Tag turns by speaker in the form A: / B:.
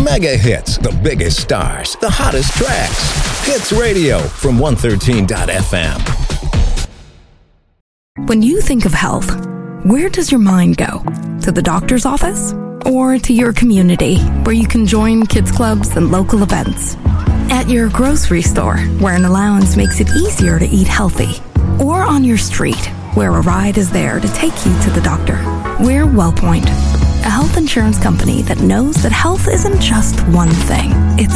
A: mega hits, the biggest stars, the hottest tracks. Hits Radio from 113.fm.
B: When you think of health, where does your mind go? To the doctor's office? Or to your community, where you can join kids clubs and local events? At your grocery store, where an allowance makes it easier to eat healthy? Or on your street, where a ride is there to take you to the doctor? We're WellPoint, a health insurance company that knows that health isn't just one thing. It's